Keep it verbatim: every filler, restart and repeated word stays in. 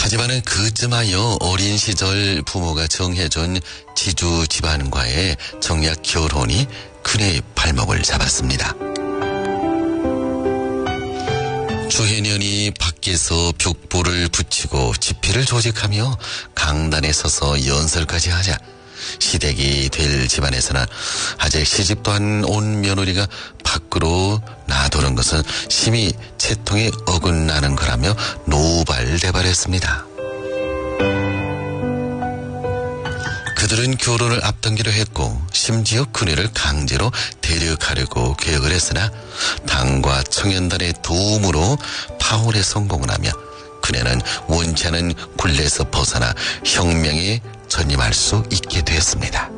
하지만은 그쯤하여 어린 시절 부모가 정해준 지주 집안과의 정략 결혼이 그네의 발목을 잡았습니다. 주혜년이 밖에서 벽보를 붙이고 지피를 조직하며 강단에 서서 연설까지 하자 시댁이 될 집안에서는 아직 시집도 안 온 며느리가 밖으로 나도는 것은 심히 채통에 어긋나는 거라며 노발대발했습니다. 그들은 결혼을 앞당기려 했고 심지어 그네를 강제로 대력하려고 계획을 했으나 당과 청년단의 도움으로 파혼에 성공을 하며 그네는 원치 않은 굴레에서 벗어나 혁명에 전임할 수 있게 됐습니다.